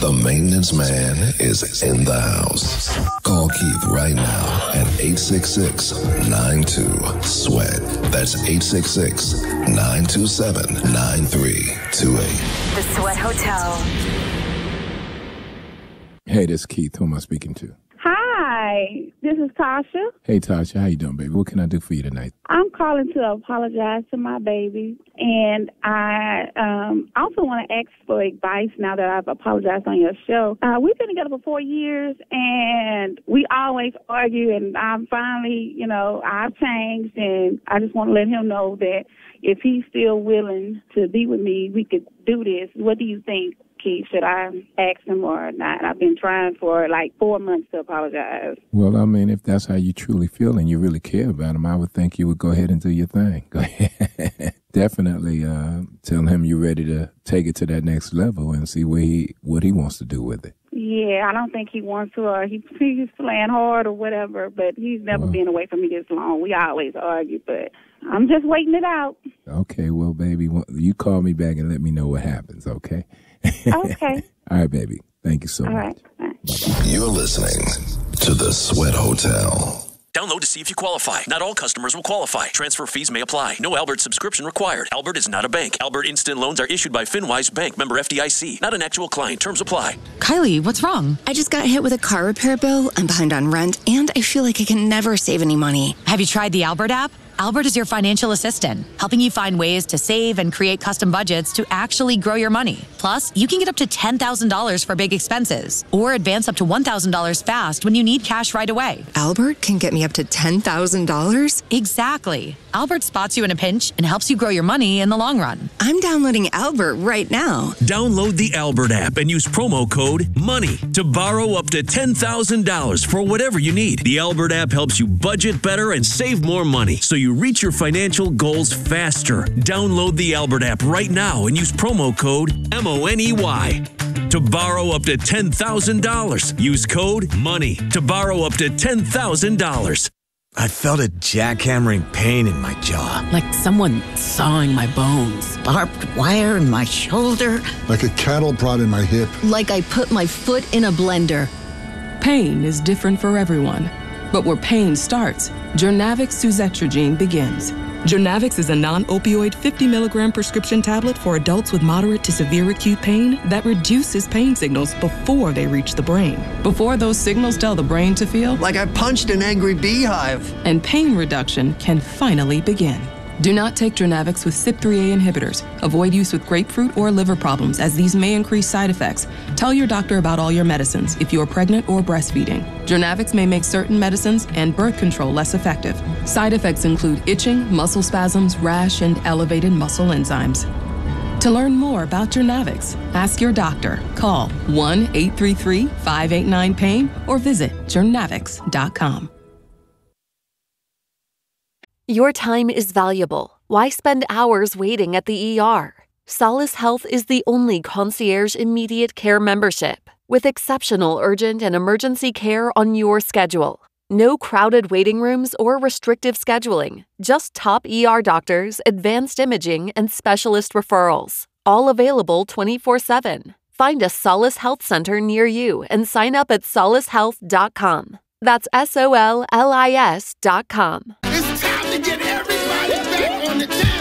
The maintenance man is in the house. Call Keith right now at 866-92-SWEAT. That's 866-927-9328. The Sweat Hotel. Hey, this is Keith. Who am I speaking to? Hi, this is Tasha. Hey, Tasha. How you doing, baby? What can I do for you tonight? I'm calling to apologize to my baby, and I also want to ask for advice now that I've apologized on your show. We've been together for 4 years, and we always argue, and I'm finally, I've changed, and I just want to let him know that if he's still willing to be with me, we could do this. What do you think, Keith? Should I ask him or not? I've been trying for like 4 months to apologize. Well, I mean, if that's how you truly feel and you really care about him, I would think you would go ahead and do your thing. Go ahead. Definitely tell him you're ready to take it to that next level and see what he wants to do with it. Yeah, I don't think he wants to, or he's playing hard or whatever, but he's never been away from me this long. We always argue, but I'm just waiting it out. Okay, well, baby, you call me back and let me know what happens, okay? Okay. All right, baby. Thank you so much. All right. Bye-bye. You're listening to The Sweat Hotel. Download to see if you qualify. Not all customers will qualify. Transfer fees may apply. No Albert subscription required. Albert is not a bank. Albert Instant Loans are issued by FinWise Bank, member FDIC. Not an actual client. Terms apply. Kylie, what's wrong? I just got hit with a car repair bill. I'm behind on rent, and I feel like I can never save any money. Have you tried the Albert app? Albert is your financial assistant, helping you find ways to save and create custom budgets to actually grow your money. Plus, you can get up to $10,000 for big expenses or advance up to $1,000 fast when you need cash right away. Albert can get me up to $10,000? Exactly. Albert spots you in a pinch and helps you grow your money in the long run. I'm downloading Albert right now. Download the Albert app and use promo code MONEY to borrow up to $10,000 for whatever you need. The Albert app helps you budget better and save more money so you reach your financial goals faster. Download the Albert app right now and use promo code MONEY to borrow up to $10,000. Use code MONEY to borrow up to $10,000. I felt a jackhammering pain in my jaw. Like someone sawing my bones. Barbed wire in my shoulder. Like a cattle prod in my hip. Like I put my foot in a blender. Pain is different for everyone. But where pain starts, Journavx suzetrigine begins. Journavx is a non-opioid 50-milligram prescription tablet for adults with moderate to severe acute pain that reduces pain signals before they reach the brain. Before those signals tell the brain to feel like I punched an angry beehive. And pain reduction can finally begin. Do not take Journavx with CYP3A inhibitors. Avoid use with grapefruit or liver problems, as these may increase side effects. Tell your doctor about all your medicines if you are pregnant or breastfeeding. Journavx may make certain medicines and birth control less effective. Side effects include itching, muscle spasms, rash, and elevated muscle enzymes. To learn more about Journavx, ask your doctor. Call 1-833-589-PAIN or visit journavx.com. Your time is valuable. Why spend hours waiting at the ER? Solace Health is the only concierge immediate care membership with exceptional urgent and emergency care on your schedule. No crowded waiting rooms or restrictive scheduling. Just top ER doctors, advanced imaging, and specialist referrals. All available 24/7. Find a Solace Health Center near you and sign up at solacehealth.com. That's SOLLIS.com. It's time to get everybody back on the dance